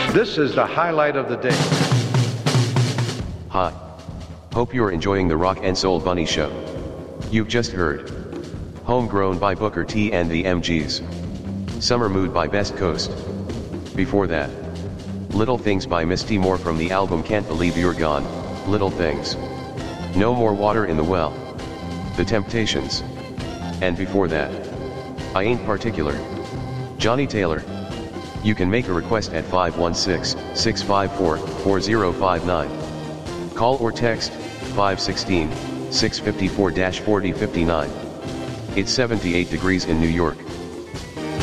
This is the highlight of the day. Hi. Hope you're enjoying the Rock and Soul Bunny Show. You've just heard Homegrown by Booker T and the MGs. Summer Mood by Best Coast. Before that, Little Things by Misty Moore from the album Can't Believe You're Gone, Little Things. No More Water in the Well. The Temptations. And before that, I Ain't Particular. Johnny Taylor. You can make a request at 516-654-4059. Call or text 516-654-4059. It's 78 degrees in New York.